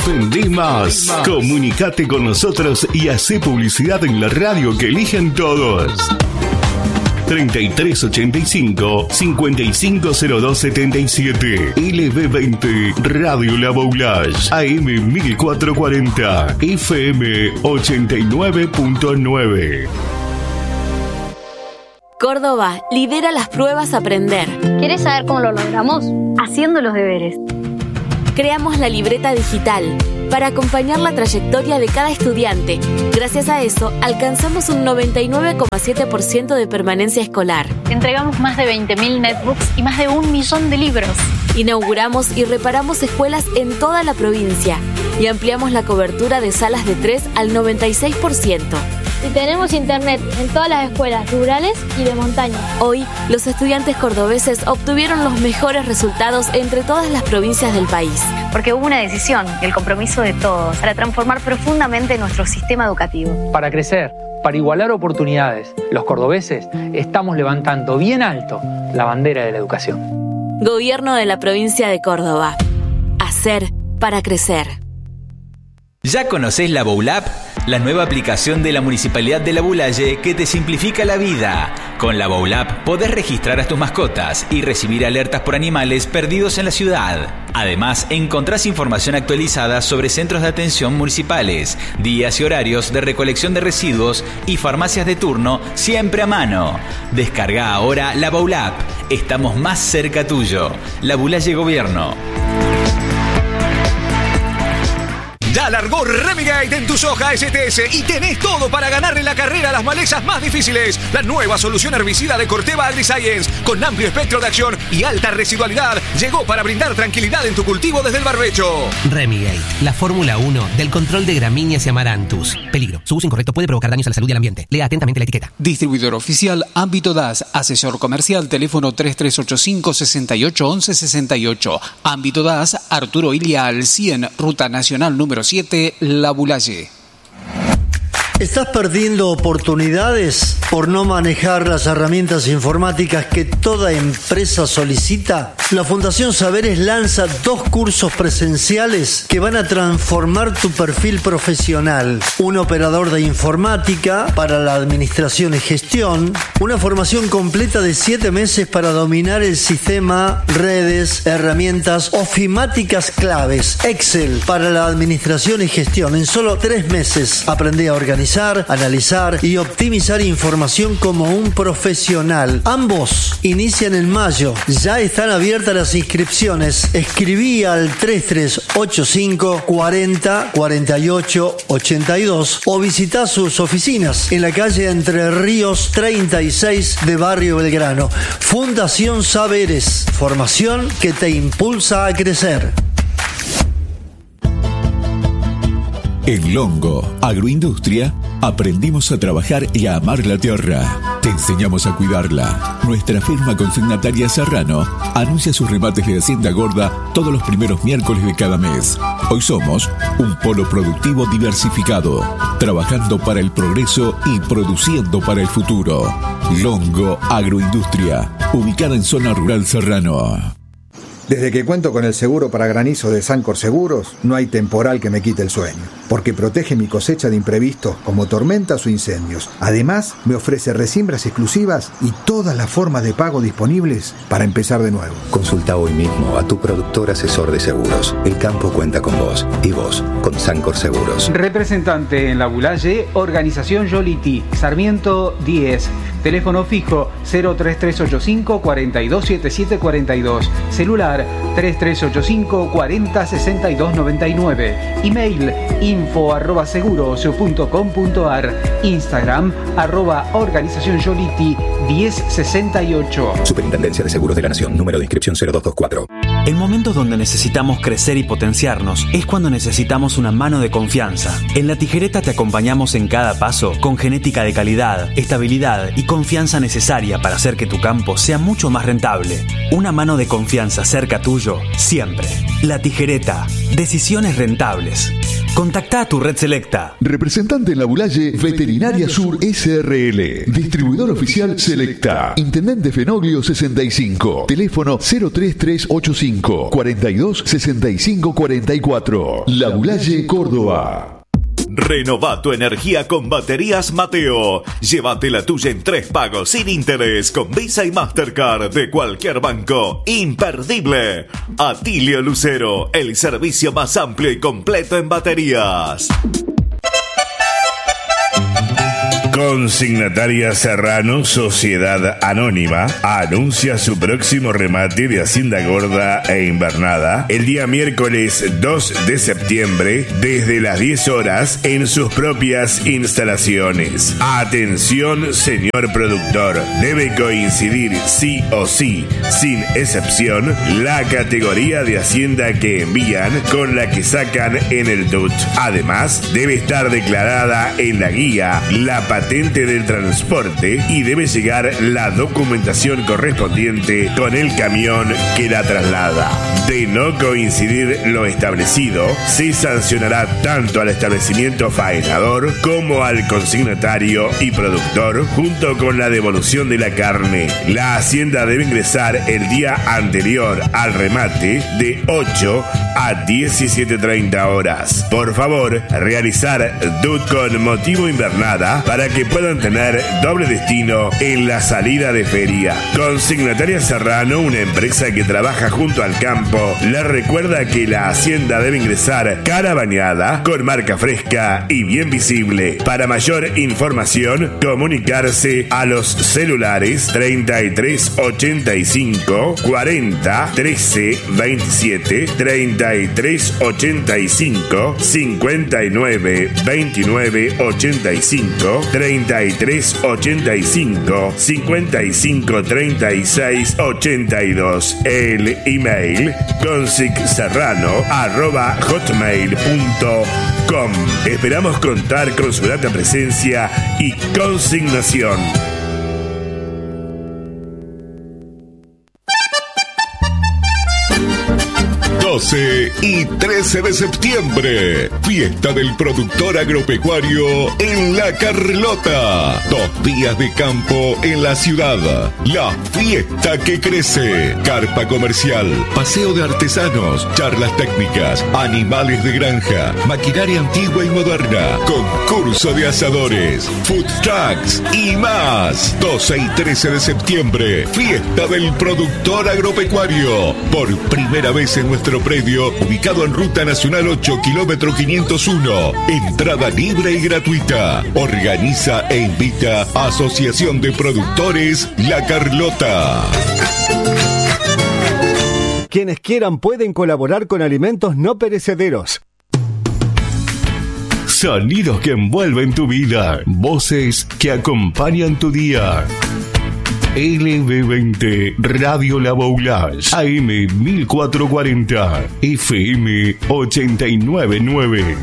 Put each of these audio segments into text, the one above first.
Vendé más. Comunicate con nosotros y hacé publicidad en la radio que eligen todos. 3385 550277. LB20 Radio La Boulage. AM 1440. FM 89.9. Córdoba lidera las pruebas Aprender. ¿Querés saber cómo lo logramos? Haciendo los deberes. Creamos la libreta digital para acompañar la trayectoria de cada estudiante. Gracias a eso, alcanzamos un 99,7% de permanencia escolar. Entregamos más de 20.000 netbooks y más de 1 millón de libros. Inauguramos y reparamos escuelas en toda la provincia y ampliamos la cobertura de salas de 3 al 96%. Y tenemos internet en todas las escuelas rurales y de montaña. Hoy, los estudiantes cordobeses obtuvieron los mejores resultados entre todas las provincias del país. Porque hubo una decisión y el compromiso de todos para transformar profundamente nuestro sistema educativo. Para crecer, para igualar oportunidades, los cordobeses estamos levantando bien alto la bandera de la educación. Gobierno de la provincia de Córdoba. Hacer para crecer. ¿Ya conocés la Boulap? La nueva aplicación de la Municipalidad de La Boulaye que te simplifica la vida. Con la Boulap podés registrar a tus mascotas y recibir alertas por animales perdidos en la ciudad. Además, encontrás información actualizada sobre centros de atención municipales, días y horarios de recolección de residuos y farmacias de turno siempre a mano. Descarga ahora la Boulap. Estamos más cerca tuyo. La Boulaye Gobierno. Ya largó Remigate en tu soja STS y tenés todo para ganarle la carrera a las malezas más difíciles. La nueva solución herbicida de Corteva AgriScience, con amplio espectro de acción y alta residualidad, llegó para brindar tranquilidad en tu cultivo desde el barbecho. Remigate, la Fórmula 1 del control de gramíneas y amaranthus. Peligro: su uso incorrecto puede provocar daños a la salud y al ambiente. Lea atentamente la etiqueta. Distribuidor oficial Ámbito DAS. Asesor comercial, teléfono 3385 68 11 68. Ámbito DAS, Arturo Ilia al 100, Ruta Nacional número 7, La Boulaye. ¿Estás perdiendo oportunidades por no manejar las herramientas informáticas que toda empresa solicita? La Fundación Saberes lanza 2 cursos presenciales que van a transformar tu perfil profesional. Un operador de informática para la administración y gestión. Una formación completa de 7 meses para dominar el sistema, redes, herramientas ofimáticas claves. Excel para la administración y gestión. En solo 3 meses aprendí a organizar, analizar y optimizar información como un profesional. Ambos inician en mayo. Ya están abiertas las inscripciones. Escribí al 3385 40 48 82 o visita sus oficinas en la calle Entre Ríos 36 de Barrio Belgrano. Fundación Saberes. Formación que te impulsa a crecer. En Longo Agroindustria aprendimos a trabajar y a amar la tierra. Te enseñamos a cuidarla. Nuestra firma consignataria Serrano anuncia sus remates de Hacienda Gorda todos los primeros miércoles de cada mes. Hoy somos un polo productivo diversificado, trabajando para el progreso y produciendo para el futuro. Longo Agroindustria, ubicada en zona rural Serrano. Desde que cuento con el seguro para granizo de Sancor Seguros, no hay temporal que me quite el sueño, porque protege mi cosecha de imprevistos como tormentas o incendios. Además, me ofrece resiembras exclusivas y todas las formas de pago disponibles para empezar de nuevo. Consulta hoy mismo a tu productor asesor de seguros. El campo cuenta con vos y vos con Sancor Seguros. Representante en La Boulaye, Organización Yoliti, Sarmiento 10. Teléfono fijo 03385 427742. Celular 3385 40 62 99. Email info@seguros.com.ar. Instagram @organización Yoliti 1068. Superintendencia de Seguros de la Nación. Número de inscripción 0224. En momentos donde necesitamos crecer y potenciarnos es cuando necesitamos una mano de confianza. En La Tijereta te acompañamos en cada paso con genética de calidad, estabilidad y confianza necesaria cambia para hacer que tu campo sea mucho más rentable. Una mano de confianza cerca tuyo, siempre. La Tijereta. Decisiones rentables. Contactá a tu red selecta. Representante en La Bulaye, Veterinaria Sur SRL. Distribuidor oficial Selecta. Intendente Fenoglio 65. Teléfono 03385 42 65 44. La Bulaye, Córdoba. Renová tu energía con Baterías Mateo. Llévate la tuya en 3 pagos sin interés con Visa y Mastercard de cualquier banco. Imperdible. Atilio Lucero, el servicio más amplio y completo en baterías. Consignataria Serrano, Sociedad Anónima, anuncia su próximo remate de Hacienda Gorda e Invernada el día miércoles 2 de septiembre desde las 10 horas en sus propias instalaciones. Atención, señor productor, debe coincidir sí o sí, sin excepción, la categoría de Hacienda que envían con la que sacan en el DUT. Además, debe estar declarada en la guía la patente del transporte y debe llegar la documentación correspondiente con el camión que la traslada. De no coincidir lo establecido, se sancionará tanto al establecimiento faenador como al consignatario y productor, junto con la devolución de la carne. La Hacienda debe ingresar el día anterior al remate de 8 a 17:30 horas. Por favor, realizar DUT con motivo invernada para que puedan tener doble destino en la salida de feria. Consignataria Serrano, una empresa que trabaja junto al campo, le recuerda que la Hacienda debe ingresar cara bañada, con marca fresca y bien visible. Para mayor información, comunicarse a los celulares 33 85 40 13 27, 33 85 59 29 85, 33 85 55 36 82. El email consicserrano@hotmail.com. Esperamos contar con su grata presencia y consignación. 12 y 13 de septiembre, fiesta del productor agropecuario en La Carlota. 2 días de campo en la ciudad. La fiesta que crece. Carpa comercial, paseo de artesanos, charlas técnicas, animales de granja, maquinaria antigua y moderna, concurso de asadores, food trucks y más. 12 y 13 de septiembre, fiesta del productor agropecuario. Por primera vez en nuestro predio, ubicado en Ruta Nacional 8, kilómetro 501. Entrada libre y gratuita. Organiza e invita Asociación de Productores La Carlota. Quienes quieran pueden colaborar con alimentos no perecederos. Sonidos que envuelven tu vida. Voces que acompañan tu día. LB20 Radio La Boulage, AM 1440, FM 899.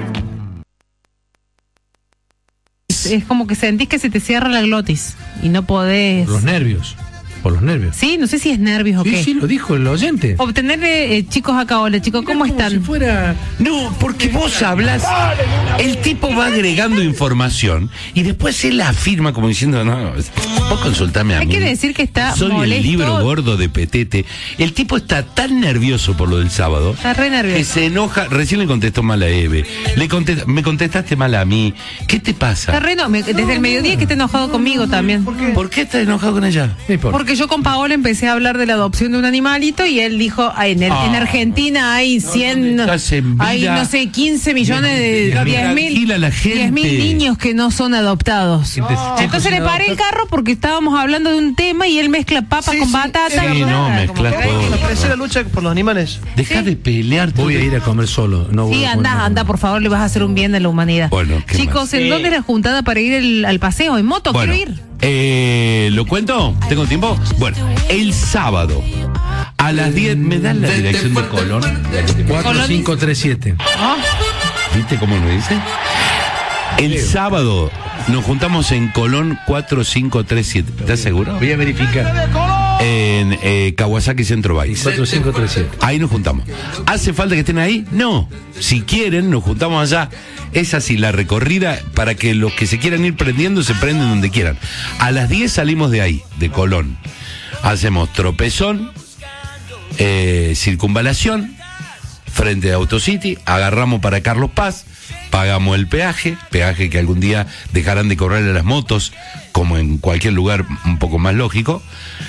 Es como que sentís que se te cierra la glotis y no podés. Los nervios. Por los nervios. Sí, no sé si es nervios o qué. Sí, lo dijo el oyente. Obtener chicos acá, hola chicos, ¿cómo están? Si fuera... No, porque vos hablas, el tipo va agregando información y después él la afirma como diciendo, no, vos consultame a mí. Hay que decir que está Soy molesto. el libro gordo de Petete. El tipo está tan nervioso por lo del sábado. Está re nervioso. Que se enoja. Recién le contestó mal a Eve. Me contestaste mal a mí. ¿Qué te pasa? Está re desde el mediodía que está enojado conmigo también. ¿Por qué está enojado con ella? Porque yo con Paola empecé a hablar de la adopción de un animalito y él dijo, en Argentina hay 100, hay no sé, 15 millones de 10.000 niños que no son adoptados. Entonces le paré el carro porque estábamos hablando de un tema y él mezcla papas con batata. Sí, no, mezcla todo. Me parece la lucha por los animales. Deja de pelear. Voy a ir a comer solo. No sí, anda, por favor, le vas a hacer un bien a la humanidad. Bueno, chicos, ¿en dónde es la juntada para ir al paseo? En moto, bueno, quiero ir. ¿Lo cuento? ¿Tengo tiempo? Bueno, el sábado a las 10, ¿me dan la dirección de Colón? 4537. ¿Viste cómo lo dice? El sábado nos juntamos en Colón 4537. ¿Estás seguro? Voy a verificar. En Kawasaki Centro Bay. 4537. Ahí nos juntamos. ¿Hace falta que estén ahí? No. Si quieren, nos juntamos allá. Es así, la recorrida, para que los que se quieran ir prendiendo, se prenden donde quieran. A las 10 salimos de ahí, de Colón. Hacemos tropezón, circunvalación, frente a Autocity, agarramos para Carlos Paz, pagamos el peaje que algún día dejarán de cobrarle a las motos, como en cualquier lugar un poco más lógico,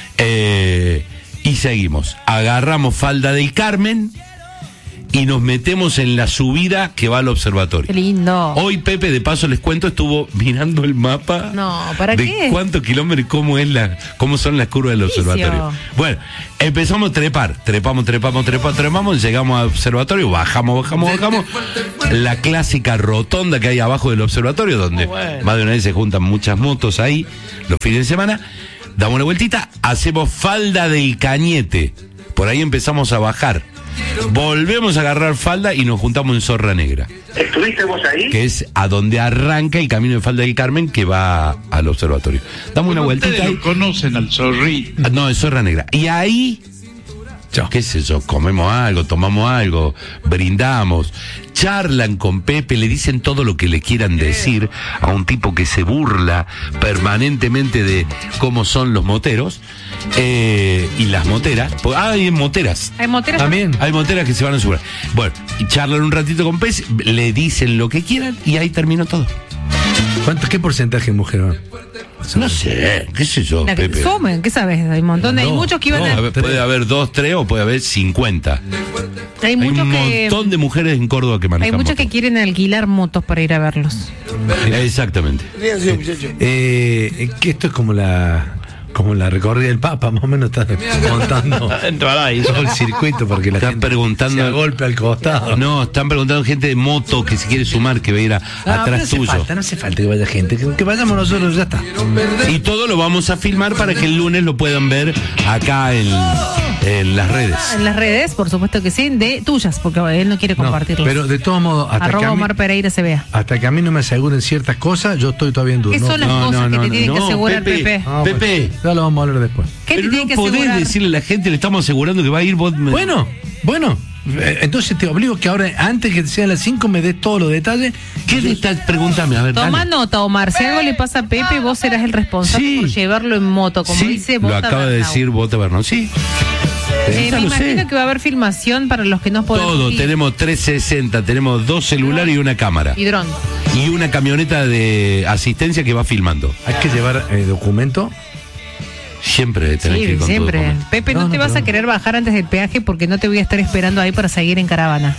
y seguimos. Agarramos Falda del Carmen y nos metemos en la subida que va al observatorio. Qué lindo. Hoy Pepe, de paso les cuento, estuvo mirando el mapa. No, ¿para de qué? cuántos kilómetros, cómo son las curvas del observatorio. Bueno, empezamos a trepar, trepamos, llegamos al observatorio, bajamos. La clásica rotonda que hay abajo del observatorio, donde más de una vez se juntan muchas motos ahí los fines de semana. Damos una vueltita, hacemos Falda del Cañete. Por ahí empezamos a bajar. Volvemos a agarrar Falda y nos juntamos en Zorra Negra. ¿Estuviste vos ahí? Que es a donde arranca el camino de Falda del Carmen que va al observatorio. Damos una vueltita ahí. ¿Conocen al Zorrito? No, es Zorra Negra. Y ahí, qué sé yo, comemos algo, tomamos algo, brindamos, charlan con Pepe, le dicen todo lo que le quieran decir a un tipo que se burla permanentemente de cómo son los moteros. Y las moteras, hay moteras. ¿Hay moteras también? Hay moteras que se van a subir. Bueno, y charlan un ratito con Pepe, le dicen lo que quieran y ahí terminó todo. ¿Qué porcentaje de mujer van? No sé, qué sé yo, La que Pepe. sumen, ¿qué sabes? Hay un montón de, hay muchos que iban a... Puede haber 2, 3 o puede haber 50. Hay un muchos que... montón de mujeres en Córdoba que manejan Hay muchos que quieren alquilar motos para ir a verlos. Exactamente. Que esto es como la recorrida del Papa, más o menos estás montando todo el circuito porque la gente preguntando se golpe al costado. No, están preguntando gente de moto que se quiere sumar, que va a ir atrás tuyo. No hace falta que vaya gente, que vayamos nosotros, ya está. Y todo lo vamos a filmar para que el lunes lo puedan ver acá en las redes. En las redes, por supuesto que sí, de tuyas, porque él no quiere compartirlas. Pero de todos modos, Omar Pereira se vea. Hasta que a mí no me aseguren ciertas cosas, yo estoy todavía en duda. ¿Qué son las cosas que te tienen que asegurar, Pepe? Pepe. Ya lo vamos a hablar después. ¿Qué te tienen que podés asegurar? decirle a la gente, le estamos asegurando que va a ir vos. Bueno. Entonces te obligo que ahora, antes que sean las 5, me des todos los detalles. ¿Qué le estás preguntando? A ver, Toma nota, Omar. Si algo le pasa a Pepe, vos serás el responsable por llevarlo en moto, como dice Bota lo acaba de decir Bota Bernau. Sí. Me imagino que va a haber filmación para los que no podemos Todo, ir. tenemos 360, tenemos 2 celulares y una cámara. Y dron. Y una camioneta de asistencia que va filmando. Hay que llevar documento. Siempre tenés que ir con siempre. tu documento. Pepe, no te vas a querer bajar antes del peaje porque no te voy a estar esperando ahí para seguir en caravana.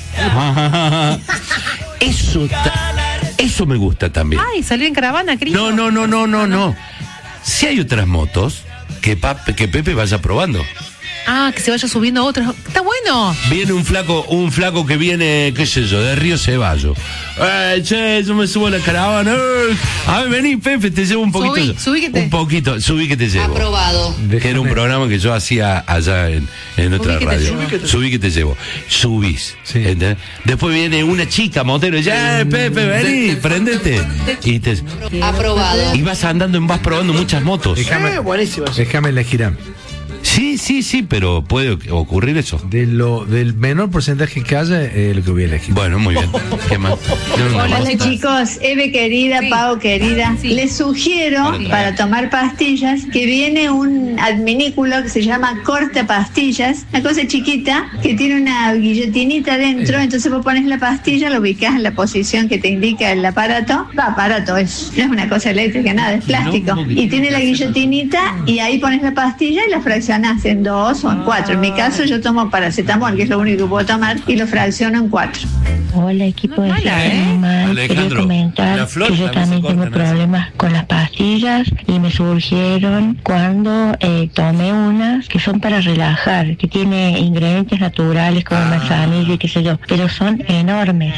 Eso me gusta también. Ay, salir en caravana, querido. No. Si hay otras motos, que Pepe vaya probando. Ah, que se vaya subiendo a otras. Está bueno. Viene un flaco que viene, qué sé yo, de Río Ceballos. Che, yo me subo a la caravana. A ver, vení, Pepe, te llevo un poquito. Subí que te llevo. Aprobado. Que era un programa que yo hacía allá en otra radio. Subí que te llevo. Subís. Sí. Después viene una chica motero y dice, Pepe, vení, prendete. Y Aprobado. Y vas andando, vas probando muchas motos. Buenísimo. Déjame elegir a mí. Sí, pero puede ocurrir eso. Del menor porcentaje que haya, lo que voy a elegir. Bueno, muy bien. ¿Qué más? Hola chicos, Eve querida, Pau querida, les sugiero para tomar pastillas que viene un adminículo que se llama corta pastillas, una cosa chiquita que tiene una guillotinita dentro, entonces vos pones la pastilla, lo ubicás en la posición que te indica el aparato, no es una cosa eléctrica, nada, es plástico, y tiene la guillotinita y ahí pones la pastilla y la fraccionás en 2 o en 4. En mi caso yo tomo paracetamol, que es lo único que puedo tomar, y lo fracciono en 4. Hola equipo de Animal, quería comentar que yo también tengo problemas con las pastillas y me surgieron cuando tomé unas que son para relajar, que tiene ingredientes naturales como manzanilla y qué sé yo, pero son enormes.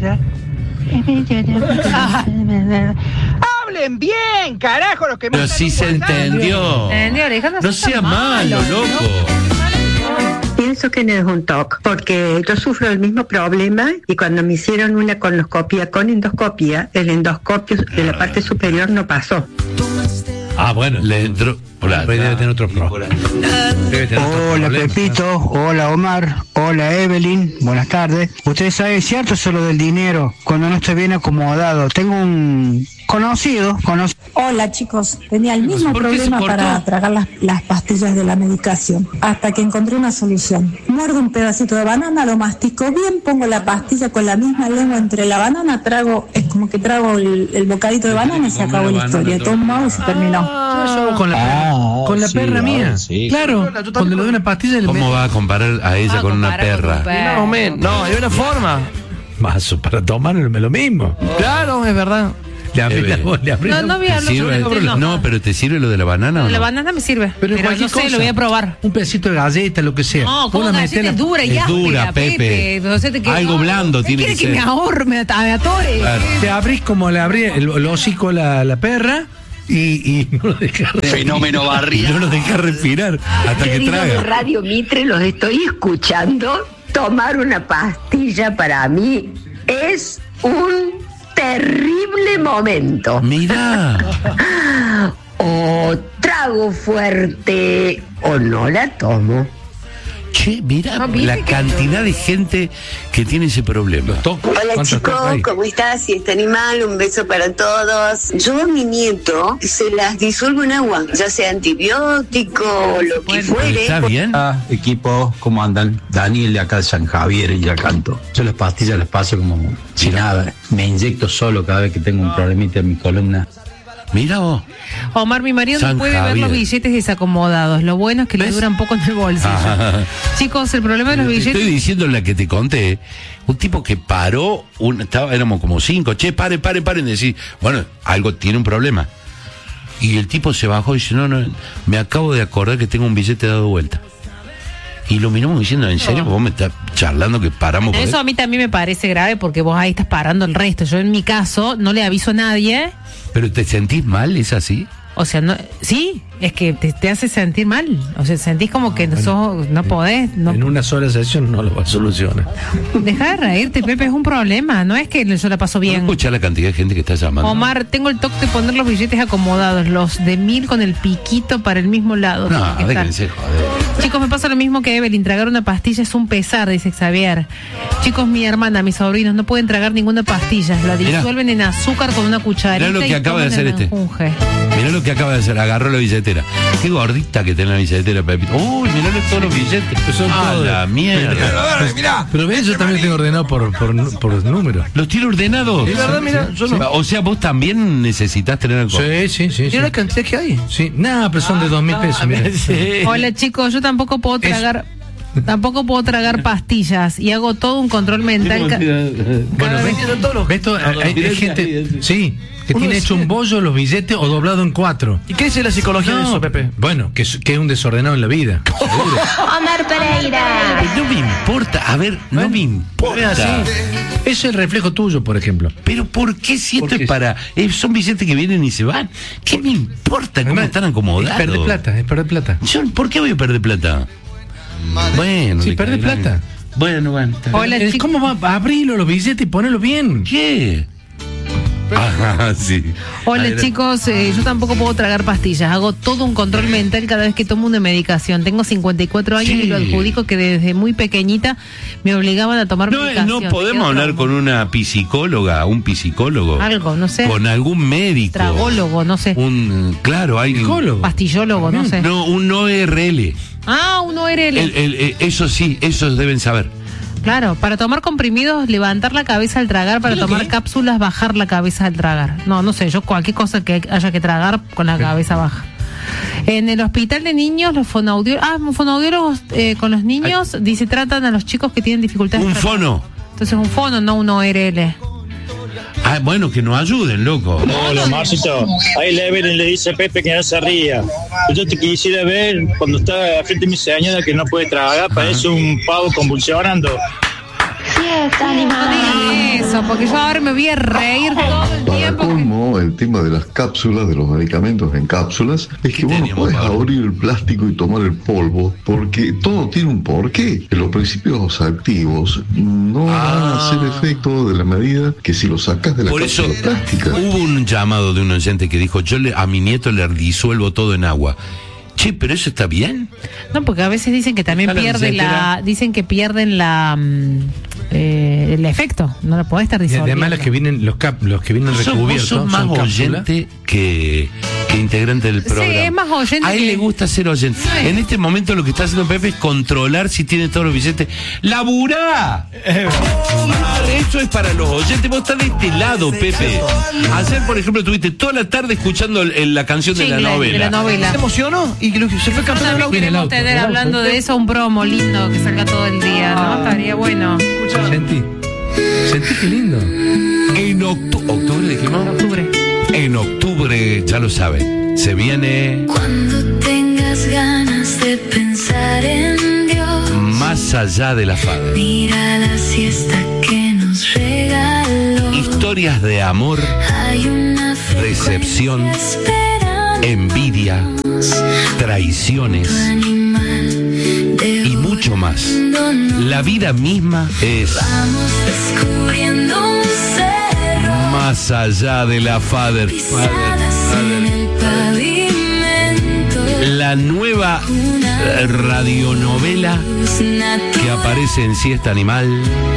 Hablen bien, carajo, los que me Pero sí se entendió. No sea malo, loco. Pienso que no es un TOC, porque yo sufro el mismo problema y cuando me hicieron una colonoscopia con endoscopia, el endoscopio de la parte superior no pasó. Bueno, le entró. Hola, debe tener otro problema. Hola Pepito, hola Omar, hola Evelyn, buenas tardes. Ustedes saben, es cierto eso lo del dinero, cuando no estoy bien acomodado. Tengo un conocido. Hola chicos, tenía el mismo problema para tragar las pastillas de la medicación, hasta que encontré una solución. Muerdo un pedacito de banana, lo mastico bien, pongo la pastilla con la misma lengua entre la banana, trago, es como que trago el bocadito de banana y se acabó la historia. Tomo y se terminó. Con la perra mía. Sí, claro, cuando le doy una pastilla. ¿Cómo va a comparar a ella con una perra? No, hay una forma. Mazo, para tomar lo mismo. Claro, es verdad. No, pero ¿te sirve lo de la banana o no? La banana me sirve, pero no sé, lo voy a probar. Un pedacito de galleta, lo que sea. No, como galleta es dura y es dura, Pepe. Algo blando tiene que ser. ¿Quiere que me ahorre, me atore? Claro. Te abrís como le abrí el hocico la perra y no lo deja. Fenómeno Barría. No lo deja respirar hasta que traga. Radio Mitre, los estoy escuchando. Tomar una pastilla para mí es un terrible momento. Mira. O trago fuerte o no la tomo. Che, mira la cantidad de gente que tiene ese problema. Hola chicos, ¿cómo estás? Si está animal, un beso para todos. Yo a mi nieto se las disuelvo en agua, ya sea antibiótico o lo que fuere. ¿Está bien? Equipo, ¿cómo andan? Daniel de acá de San Javier y Yacanto. Yo las pastillas las paso como si nada. Me inyecto solo cada vez que tengo un problemita en mi columna. Mira vos. Omar, mi marido no puede ver los billetes desacomodados. Lo bueno es que le duran poco en el bolsillo. Chicos, el problema de los billetes... Estoy diciendo la que te conté. Un tipo que paró, éramos como 5. Che, paren. Decir, bueno, algo tiene un problema. Y el tipo se bajó y dice, no, me acabo de acordar que tengo un billete dado vuelta. Y lo miramos diciendo, ¿en serio? Vos me estás charlando que paramos. Eso a mí también me parece grave porque vos ahí estás parando el resto. Yo en mi caso no le aviso a nadie. ¿Pero te sentís mal? ¿Es así? O sea, no, sí, es que te hace sentir mal. O sea, sentís como que no podés. No. En una sola sesión no lo va a solucionar. Deja de reírte, Pepe, es un problema. No es que yo la paso bien. No escuchá la cantidad de gente que está llamando. Omar, tengo el toque de poner los billetes acomodados, los de 1000 con el piquito para el mismo lado. No, déjense joder. Chicos, me pasa lo mismo que Evelyn. Tragar una pastilla es un pesar, dice Xavier. Chicos, mi hermana, mis sobrinos no pueden tragar ninguna pastilla. La disuelven en azúcar con una cucharita. Mirá lo que acaba de hacer este. Mirá lo que acaba de hacer. Agarró la billetera. Qué gordita que tiene la billetera, Pepito. Uy, mirá todos los billetes. Son todos. La mierda. Pero ven, yo también tengo ordenado por número. ¿Los tiene ordenados? Es verdad, mira, yo no. O sea, vos también necesitas tener algo. Sí. Mira la cantidad que hay. Sí, nada, pero son de 2.000 pesos. Mira. Sí. Hola chicos, yo tampoco puedo tragar. Tampoco puedo tragar pastillas y hago todo un control mental. Bueno, hay gente, sí, que tiene hecho un bollo los billetes o doblado en 4. ¿Y qué dice la psicología de eso, Pepe? Bueno, que es un desordenado en la vida. Seguro. Omar Pereira. No me importa, a ver, no me importa. Eso es el reflejo tuyo, por ejemplo. Pero ¿por qué si esto es para... son billetes que vienen y se van? ¿Qué me importa cómo están acomodados? Es perder plata. ¿Por qué voy a perder plata? Bueno, sí, pierde plata. Bueno. Hola, ¿cómo va a abrirlo los billetes y ponerlo bien? ¿Qué? Sí. Hola chicos, yo tampoco puedo tragar pastillas. Hago todo un control mental cada vez que tomo una medicación. Tengo 54 años y lo adjudico que desde muy pequeñita me obligaban a tomar medicación. No podemos hablar con una psicóloga, un psicólogo. Algo, no sé. Con algún médico. Tragólogo, no sé. Claro, hay pastillólogo, no sé. No, un ORL. Un ORL. Eso sí, esos deben saber. Claro, para tomar comprimidos, levantar la cabeza al tragar, para tomar cápsulas, bajar la cabeza al tragar. No sé, yo cualquier cosa que haya que tragar con la cabeza baja. En el hospital de niños, los fonoaudiólogos con los niños, dice, tratan a los chicos que tienen dificultades. Un fono. Entonces un fono, no un ORL. Bueno, que nos ayuden, loco. Hola, Marcito. Ahí Evelyn le dice a Pepe que no se ría. Yo te quisiera ver cuando está frente a mi señora que no puede tragar, parece un pavo convulsionando. fiesta animal. No digas eso, porque yo ahora me voy a reír todo el tiempo. Como el tema de las cápsulas, de los medicamentos en cápsulas, es que vos no podés abrir el plástico y tomar el polvo, porque todo tiene un porqué. Los principios activos no van a hacer efecto de la medida que si lo sacas de la cápsula plástica. Hubo un llamado de un oyente que dijo, a mi nieto le disuelvo todo en agua. Che, pero eso está bien. No, porque a veces dicen que también pierden el efecto. No lo podés estar disolviendo. Y además los que vienen recubiertos. Vos sos más oyente que integrante del programa. Sí, es más oyente. A él le gusta ser oyente. Sí. En este momento lo que está haciendo Pepe es controlar si tiene todos los billetes. ¡Laburá! Eso es para los oyentes. Vos estás de este lado, Pepe. Ayer, por ejemplo, estuviste toda la tarde escuchando la canción de la novela. Se emocionó y se fue cantando el auto. Queremos tener hablando de eso un promo lindo que salga todo el día, ¿no? Estaría bueno. Sentí que lindo. En octubre dijimos. En octubre, ya lo saben, se viene. Cuando tengas ganas de pensar en Dios, Más allá de la FADER. Mira la siesta que nos regaló. Historias de amor, decepción, envidia, traiciones y mucho más. La vida misma es Más allá de la FADER. La nueva radionovela que aparece en Siesta Animal.